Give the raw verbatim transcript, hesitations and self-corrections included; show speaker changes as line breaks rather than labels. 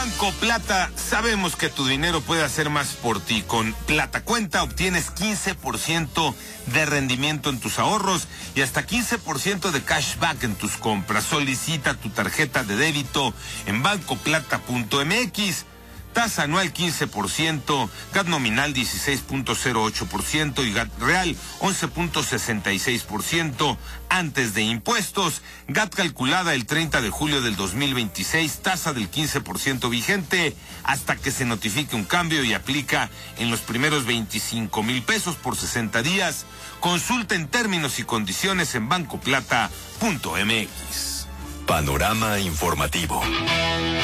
Banco Plata, sabemos que tu dinero puede hacer más por ti. Con Plata Cuenta obtienes quince por ciento de rendimiento en tus ahorros y hasta quince por ciento de cashback en tus compras. Solicita tu tarjeta de débito en banco plata punto m x. Tasa anual quince por ciento, G A T nominal dieciséis punto cero ocho por ciento y G A T real once punto sesenta y seis por ciento antes de impuestos. G A T calculada el treinta de julio del dos mil veintiséis, tasa del quince por ciento vigente hasta que se notifique un cambio y aplica en los primeros veinticinco mil pesos por sesenta días. Consulta en términos y condiciones en banco plata punto m x.
Panorama informativo.